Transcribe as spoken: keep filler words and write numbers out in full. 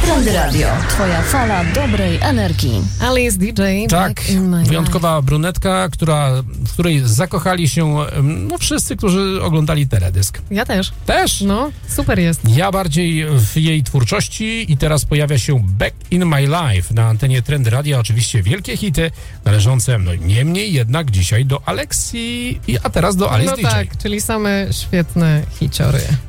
Trendy Radio. Twoja fala dobrej energii. Alice D J. Tak, wyjątkowa brunetka, która, w której zakochali się no, wszyscy, którzy oglądali teledysk. Ja też. Też? No, super jest. Ja bardziej w jej twórczości i teraz pojawia się Back in My Life na antenie Trendy Radia. Oczywiście wielkie hity należące, no niemniej jednak dzisiaj do Aleksji, a teraz do Alice no D J. Tak, czyli same świetne hiciory.